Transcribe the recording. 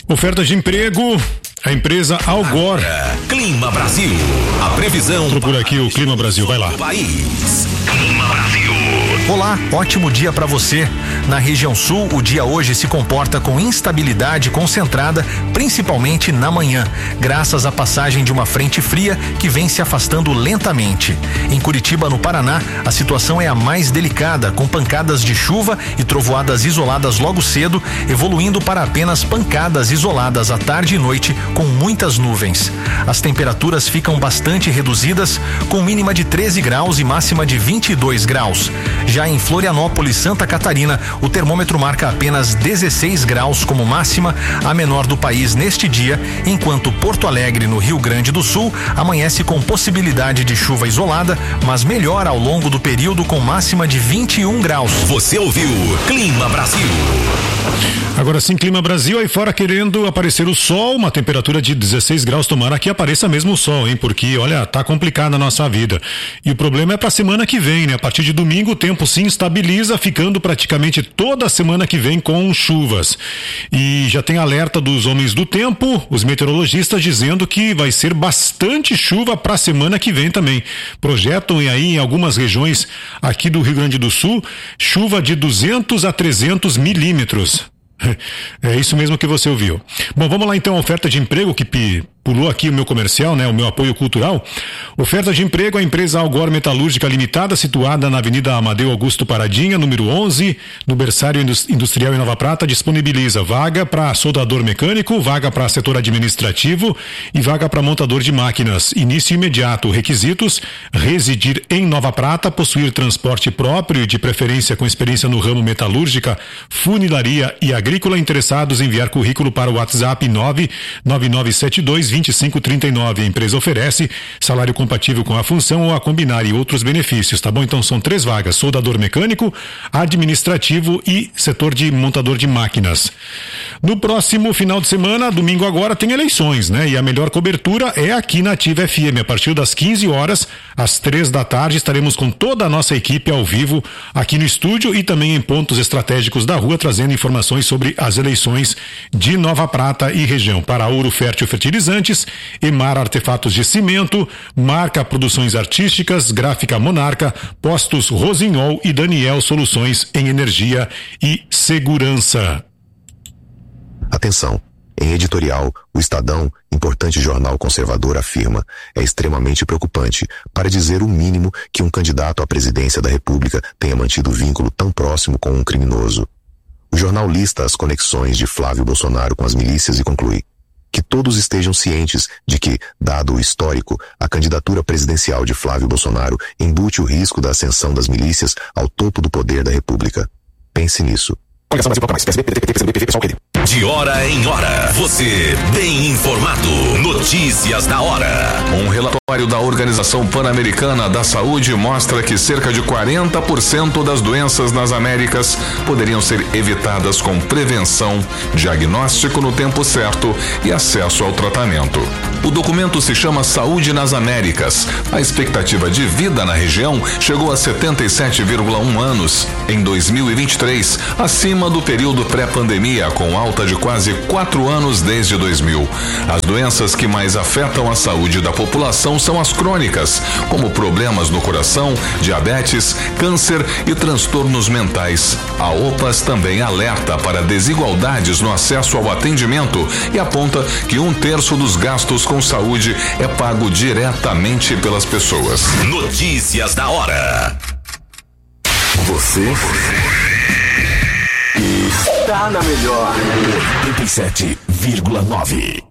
Ofertas de emprego, a empresa Algor. Clima Brasil, a previsão. Procura aqui o Clima Brasil, vai lá. Clima Brasil. Olá, ótimo dia para você. Na região sul, o dia hoje se comporta com instabilidade concentrada, principalmente na manhã, graças à passagem de uma frente fria que vem se afastando lentamente. Em Curitiba, no Paraná, a situação é a mais delicada, com pancadas de chuva e trovoadas isoladas logo cedo, evoluindo para apenas pancadas isoladas à tarde e noite, com muitas nuvens. As temperaturas ficam bastante reduzidas, com mínima de 13 graus e máxima de 22 graus. Já em Florianópolis, Santa Catarina, o termômetro marca apenas 16 graus como máxima, a menor do país neste dia, enquanto Porto Alegre, no Rio Grande do Sul, amanhece com possibilidade de chuva isolada, mas melhora ao longo do período com máxima de 21 graus. Você ouviu Clima Brasil. Agora sim, Clima Brasil, aí fora querendo aparecer o sol, uma temperatura de 16 graus, tomara que apareça mesmo o sol, hein? Porque, olha, tá complicada a nossa vida. E o problema é pra semana que vem, né? A partir de domingo o tempo sim estabiliza, ficando praticamente toda a semana que vem com chuvas. E já tem alerta dos homens do tempo, os meteorologistas dizendo que vai ser bastante chuva pra semana que vem também. Projetam aí em algumas regiões aqui do Rio Grande do Sul, chuva de 200 a 300 milímetros. É isso mesmo que você ouviu. Bom, vamos lá então, a oferta de emprego que pulou aqui o meu comercial, né? O meu apoio cultural. Oferta de emprego, a empresa Algor Metalúrgica Limitada, situada na Avenida Amadeu Augusto Paradinha, número 11, no berçário industrial em Nova Prata, disponibiliza vaga para soldador mecânico, vaga para setor administrativo e vaga para montador de máquinas. Início imediato. Requisitos: residir em Nova Prata, possuir transporte próprio e de preferência com experiência no ramo metalúrgica, funilaria e agrícola. Interessados, enviar currículo para o WhatsApp 999722539. A empresa oferece salário compatível com a função ou a combinar e outros benefícios, tá bom? Então são 3 vagas: soldador mecânico, administrativo e setor de montador de máquinas. No próximo final de semana, domingo agora, tem eleições, né? E a melhor cobertura é aqui na Ativa FM. A partir das 15 horas, às 3 da tarde, estaremos com toda a nossa equipe ao vivo aqui no estúdio e também em pontos estratégicos da rua, trazendo informações sobre as eleições de Nova Prata e região. Para Ouro Fértil Fertilizantes, Emar Artefatos de Cimento, Marca Produções Artísticas, Gráfica Monarca, Postos Rosinhol e Daniel Soluções em Energia e Segurança. Atenção! Em editorial, o Estadão, importante jornal conservador, afirma: é extremamente preocupante, para dizer o mínimo, que um candidato à presidência da República tenha mantido vínculo tão próximo com um criminoso. O jornal lista as conexões de Flávio Bolsonaro com as milícias e conclui que todos estejam cientes de que, dado o histórico, a candidatura presidencial de Flávio Bolsonaro embute o risco da ascensão das milícias ao topo do poder da República. Pense nisso. De hora em hora, você bem informado. Notícias da hora. Um relatório da Organização Pan-Americana da Saúde mostra que cerca de 40% das doenças nas Américas poderiam ser evitadas com prevenção, diagnóstico no tempo certo e acesso ao tratamento. O documento se chama Saúde nas Américas. A expectativa de vida na região chegou a 77,1 anos em 2023, acima do período pré-pandemia, com alta de quase 4 anos desde 2000. As doenças que mais afetam a saúde da população são as crônicas, como problemas no coração, diabetes, câncer e transtornos mentais. A OPAS também alerta para desigualdades no acesso ao atendimento e aponta que 1/3 dos gastos com saúde é pago diretamente pelas pessoas. Notícias da hora. Você está na melhor 87,9.